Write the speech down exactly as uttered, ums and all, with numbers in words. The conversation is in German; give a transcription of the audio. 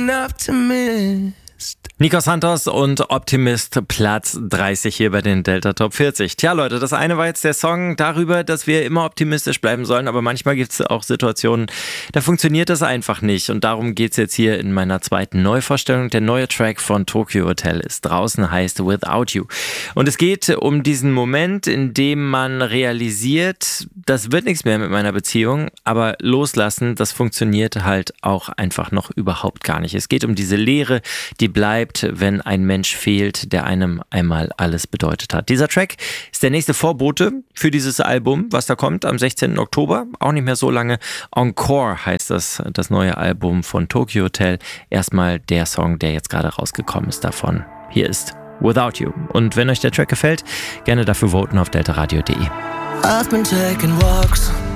an optimist. Nico Santos und Optimist, Platz dreißig hier bei den Delta Top vierzig. Tja Leute, das eine war jetzt der Song darüber, dass wir immer optimistisch bleiben sollen, aber manchmal gibt es auch Situationen, da funktioniert das einfach nicht. Und darum geht es jetzt hier in meiner zweiten Neuvorstellung. Der neue Track von Tokyo Hotel ist draußen, heißt Without You. Und es geht um diesen Moment, in dem man realisiert, das wird nichts mehr mit meiner Beziehung, aber loslassen, das funktioniert halt auch einfach noch überhaupt gar nicht. Es geht um diese Leere, die bleibt, wenn ein Mensch fehlt, der einem einmal alles bedeutet hat. Dieser Track ist der nächste Vorbote für dieses Album, was da kommt am sechzehnten Oktober. Auch nicht mehr so lange. Encore heißt das, das neue Album von Tokyo Hotel. Erstmal der Song, der jetzt gerade rausgekommen ist davon. Hier ist Without You. Und wenn euch der Track gefällt, gerne dafür voten auf delta radio punkt de. I've been taking walks